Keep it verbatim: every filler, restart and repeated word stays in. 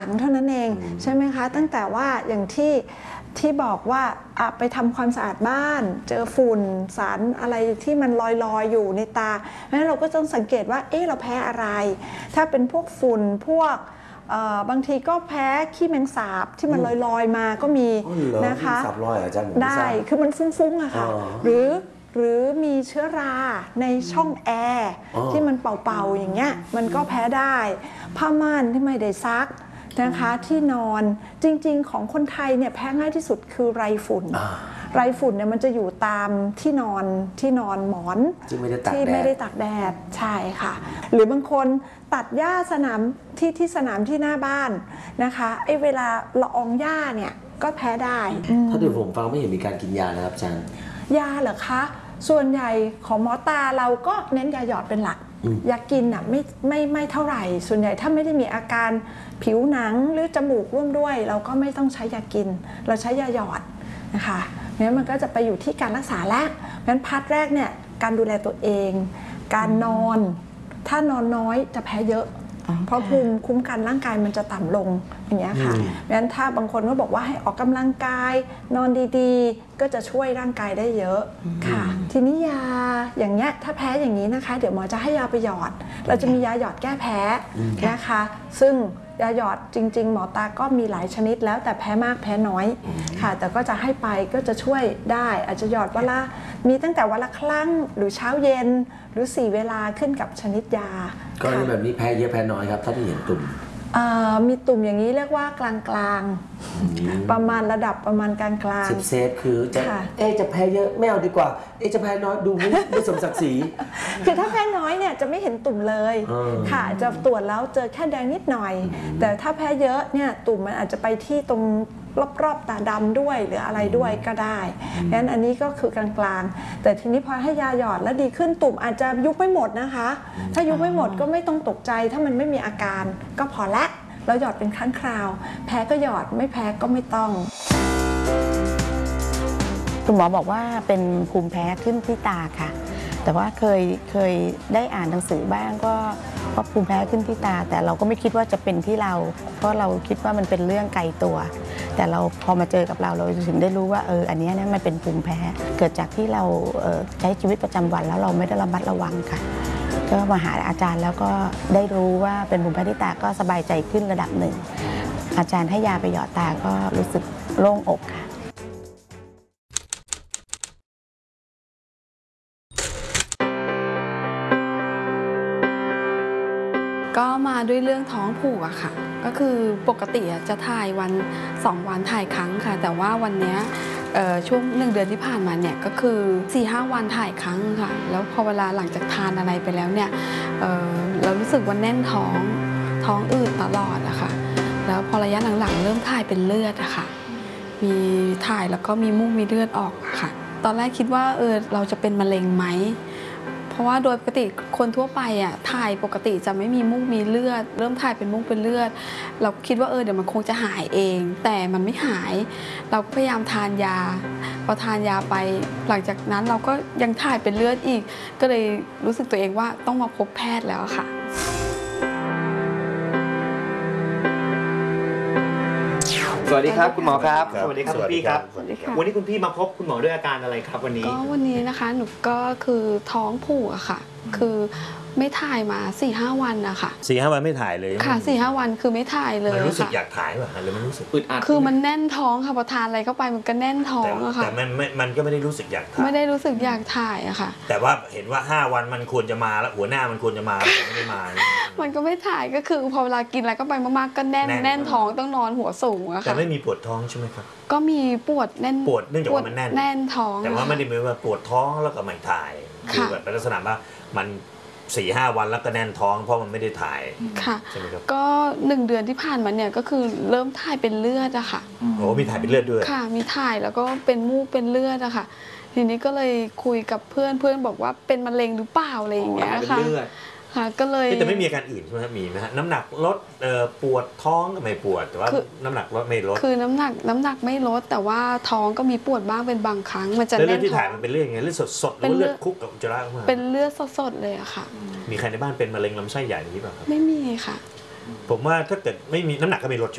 เท่านั้นเองใช่ไหมคะตั้งแต่ว่าอย่างที่ที่บอกว่าไปทำความสะอาดบ้านเจอฝุ่นสารอะไรที่มันลอยๆอยู่ในตาเพราะฉะนั้นเราก็ต้องสังเกตว่าเอ๊ะเราแพ้อะไรถ้าเป็นพวกฝุ่นพวกบางทีก็แพ้ขี้แมงสาบที่มันลอยๆมาก็มีนะคะได้คือมันฟุ้งๆอะค่ะหรือหรือมีเชื้อราในช่องแอร์ที่มันเป่าๆอย่างเงี้ยมันก็แพ้ได้ผ้าม่านที่ไม่ได้ซักนะคะที่นอนจริงๆของคนไทยเนี่ยแพ้ง่ายที่สุดคือไรฝุ่นไรฝุ่นเนี่ยมันจะอยู่ตามที่นอนที่นอนหมอนที่ไม่ได้ตากแดดใช่ค่ะหรือบางคนตัดหญ้าสนามที่ที่สนามที่หน้าบ้านนะคะไอ้เวลาละอองหญ้าเนี่ยก็แพ้ได้ถ้าเดี๋ยวผมฟังไม่เห็นมีการกินยานะครับอาจารย์ยาเหรอคะส่วนใหญ่ของหมอตาเราก็เน้นยาหยอดเป็นหลักยากินอ่ะไม่ไม่ไม่เท่าไหร่ส่วนใหญ่ถ้าไม่ได้มีอาการผิวหนังหรือจมูกร่วมด้วยเราก็ไม่ต้องใช้ยากินเราใช้ยาหยอดนะคะงั้นมันก็จะไปอยู่ที่การรักษาแล้วงั้นพาร์ทแรกเนี่ยการดูแลตัวเองการนอนถ้านอนน้อยจะแพ้เยอะเพราะภูมิคุ้มกันร่างกายมันจะต่ำลงอย่างเงี้ยค่ะงั้นถ้าบางคนก็บอกว่าให้ออกกำลังกายนอนดีๆก็จะช่วยร่างกายได้เยอะค่ะทีนี้ยาอย่างเงี้ยถ้าแพ้อย่างนี้นะคะเดี๋ยวหมอจะให้ยาไปหยอดเราจะมียาหยอดแก้แพ้นะคะซึ่งยาหยอดจริงๆหมอตาก็มีหลายชนิดแล้วแต่แพ้มากแพ้น้อยค่ะแต่ก็จะให้ไปก็จะช่วยได้อาจจะหยอดวันละมีตั้งแต่วันละครั้งหรือเช้าเย็นหรือสี่เวลาขึ้นกับชนิดยาก็แบบนี้แพ้เยอะแพ้น้อยครับถ้าที่เห็นตุ่มมีตุ่มอย่างนี้เรียกว่ากลางๆประมาณระดับประมาณกลางๆเซฟคือจะเอ๊จะแพ้เยอะไม่เอาดีกว่าเอ๊จะแพ้น้อยดูไม่ไม่สมศักดิ์ศรีคือถ้าแพ้น้อยเนี่ยจะไม่เห็นตุ่มเลยค่ะจะตรวจแล้วเจอแค่แดงนิดหน่อยแต่ถ้าแพ้เยอะเนี่ยตุ่มมันอาจจะไปที่ตรงรอบๆตาดำด้วยหรืออะไรด้วยก็ได้งั้นอันนี้ก็คือกลางๆแต่ทีนี้พอให้ยาหยอดแล้วดีขึ้นตุ่มอาจจะยุบไม่หมดนะคะถ้ายุบไม่หมดก็ไม่ต้องตกใจถ้ามันไม่มีอาการก็พอละเราหยอดเป็นครั้งคราวแพ้ก็หยอดไม่แพ้ก็ไม่ต้องคุณหมอบอกว่าเป็นภูมิแพ้ขึ้นที่ตาค่ะแต่ว่าเคยเคยได้อ่านหนังสือบ้างก็ว่าภูมิแพ้ขึ้นที่ตาแต่เราก็ไม่คิดว่าจะเป็นที่เราเพราะเราคิดว่ามันเป็นเรื่องไกลตัวแต่เราพอมาเจอกับเราเราถึงได้รู้ว่าเอออันนี้เนี่ยมันเป็นภูมิแพ้เกิดจากที่เราใช้ชีวิตประจำวันแล้วเราไม่ได้ระมัดระวังค่ะก็มาหาอาจารย์แล้วก็ได้รู้ว่าเป็นภูมิแพ้ที่ตาก็สบายใจขึ้นระดับหนึ่งอาจารย์ให้ยาไปหยอดตาก็รู้สึกโล่งอกค่ะก็มาด้วยเรื่องท้องผูกอะค่ะก็คือปกติจะถ่ายวันสองวันถ่ายครั้งค่ะแต่ว่าวันนี้ช่วงหนึ่งเดือนที่ผ่านมาเนี่ยก็คือ สี่ห้า วันถ่ายครั้งค่ะแล้วพอเวลาหลังจากทานอะไรไปแล้วเนี่ย เ, เรารู้สึกว่าแน่นท้องท้องอืดตลอดอะค่ะแล้วพอระยะหลังๆเริ่มถ่ายเป็นเลือดอะค่ะมีถ่ายแล้วก็มีมูกมีเลือดออกอะค่ะตอนแรกคิดว่าเออเราจะเป็นมะเร็งไหมเพราะว่าโดยปกติคนทั่วไปอ่ะถ่ายปกติจะไม่มีมูกมีเลือดเริ่มถ่ายเป็นมูกเป็นเลือดเราคิดว่าเออเดี๋ยวมันคงจะหายเองแต่มันไม่หายเราก็พยายามทานยาพอทานยาไปหลังจากนั้นเราก็ยังถ่ายเป็นเลือดอีกก็เลยรู้สึกตัวเองว่าต้องมาพบแพทย์แล้วค่ะสวัสดีครับคุณหมอครับสวัสดีครับคุณพี่ครับวันนี้คุณพี่มาพบคุณหมอด้วยอาการอะไรครับวันนี้ก็วันนี้นะคะหนูก็คือท้องผูกอะค่ะคือไม่ถ่ายมา สี่ห้า วันนะคะสี่ห้า วันไม่ถ่ายเลยค่ะ สี่ห้า วันคือไม่ถ่ายเลยมันรู้สึกอยากถ่ายป่ะหรือมันรู้สึกอึดอัดคือมันแน่นท้องค่ะพอทานอะไรเข้าไปมันก็แน่นท้องอะค่ะแต่มันมันก็ไม่ได้รู้สึกอยากถ่ายไม่ได้รู้สึกอยากถ่ายอะค่ะแต่ว่าเห็นว่าห้าวันมันควรจะมาแล้วหัวหน้ามันควรจะมาแต่ไม่ได้มามันก็ไม่ถ่ายก็คือพอเวลากินอะไรเข้าไปมากๆก็แน่นแน่นท้องต้องนอนหัวสูงอะค่ะแต่ไม่มีปวดท้องใช่ไหมครับก็มีปวดแน่นปวดเนื่องจากว่ามันแน่นแน่นท้องแต่ว่าไม่ได้หมายว่าปวดท้องแล้วก็ไม่ถ่ายคือแบบเป็นลักษณะว่ามันสี่ห้าวันแล้วก็แน่นท้องเพราะมันไม่ได้ถ่ายค่ะใช่ไหมครับก็หนึ่งเดือนที่ผ่านมาเนี่ยก็คือเริ่มถ่ายเป็นเลือดอะค่ะโอ้มีถ่ายเป็นเลือดด้วยค่ะมีถ่ายแล้วก็เป็นมูกเป็นเลือดอะค่ะทีนี้ก็เลยคุยกับเพื่อนเพื่อนบอกว่าเป็นมะเร็งหรือเปล่าอะไรอย่างเงี้ยค่ะค่ะก็เลยแต่ไม่มีอาการอื่นใช่ไหมมีไหมฮะน้ำหนักลดปวดท้องก็ไม่ปวดแต่ว่าน้ำหนักลดไม่ลดคือน้ำหนักน้ำหนักไม่ลดแต่ว่าท้องก็มีปวดบ้างเป็นบางครั้งมันจะแน่นท้องเลือดที่ถ่ายมันเป็นเลือดไงเลือดสดสดหรือเลือดคุกกับอุจจาระมากเป็นเลือดสดๆเลยอะค่ะมีใครในบ้านเป็นมะเร็งลำไส้ใหญ่หรือเปล่าครับไม่มีค่ะผมว่าถ้าเกิดไม่มีน้ำหนักก็ไม่ลด